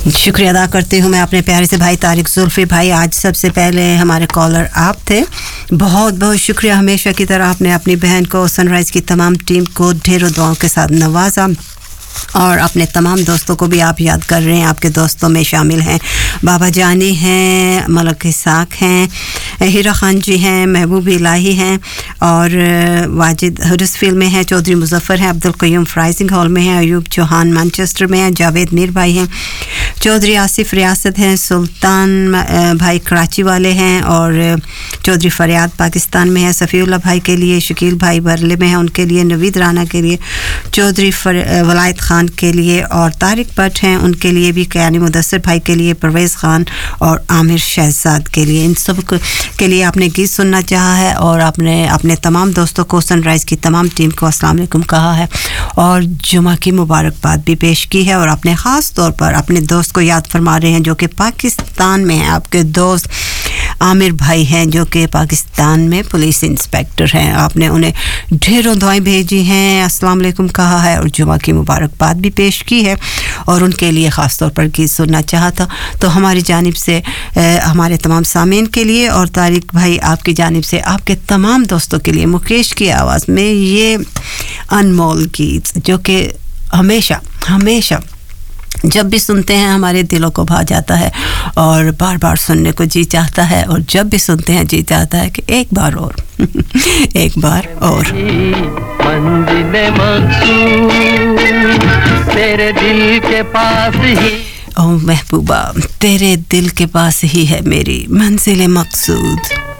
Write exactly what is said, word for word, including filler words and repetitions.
शुक्रिया अदा करती हूँ मैं अपने प्यारे से भाई तारिक जुल्फी भाई। आज सबसे पहले हमारे कॉलर आप थे, बहुत बहुत शुक्रिया। हमेशा की तरह आपने अपनी बहन को, सनराइज़ की तमाम टीम को ढेरों दुआओं के साथ नवाजा और अपने तमाम दोस्तों को भी आप याद कर रहे हैं। आपके दोस्तों में शामिल हैं बाबा जानी हैं, मलक इसाक हैं, हीरा खान जी हैं, महबूब इलाही हैं और वाजिद हडर्सफील्ड में हैं, चौधरी मुजफ्फर हैं, अब्दुल क़य्यूम फ्राइजिंग हॉल में हैं, अयूब चौहान मैनचेस्टर में हैं, जावेद मीर भाई हैं, चौधरी आसिफ रियासत हैं, सुल्तान भाई कराची वाले हैं और चौधरी फरियाद पाकिस्तान में है, सफ़ीउल्लाह भाई के लिए, शकील भाई बरले में हैं, उनके लिए, नवीद राना के लिए, चौधरी वलायत खान के लिए और तारिक भट्ट हैं, उनके लिए भी, कयानी मुदस्सिर भाई के लिए, परवेज़ खान और आमिर शहजाद के लिए। इन सब के लिए आपने गीत सुनना चाहा है और आपने अपने तमाम दोस्तों को, सनराइज़ की तमाम टीम को अस्सलाम वालेकुम कहा है और जुमा की मुबारकबाद भी पेश की है और अपने ख़ास तौर पर अपने दोस्त को याद फरमा रहे हैं जो कि पाकिस्तान में हैं। आपके दोस्त आमिर भाई हैं जो कि पाकिस्तान में पुलिस इंस्पेक्टर हैं। आपने उन्हें ढेरों दुआएं भेजी हैं, अस्सलाम वालेकुम कहा है और जुमा की मुबारकबाद भी पेश की है और उनके लिए ख़ास तौर पर गीत सुनना चाहा था। तो हमारी जानिब से ए, हमारे तमाम सामीन के लिए और तारिक भाई आपकी जानिब से आपके तमाम दोस्तों के लिए मुकेश की आवाज़ में ये अनमोल गीत जो कि हमेशा हमेशा जब भी सुनते हैं हमारे दिलों को भा जाता है और बार बार सुनने को जी चाहता है और जब भी सुनते हैं जी चाहता है कि एक बार और एक बार और। मंजिल मकसूद तेरे दिल के पास ही, ओ महबूबा तेरे दिल के पास ही है मेरी मंजिल मकसूद।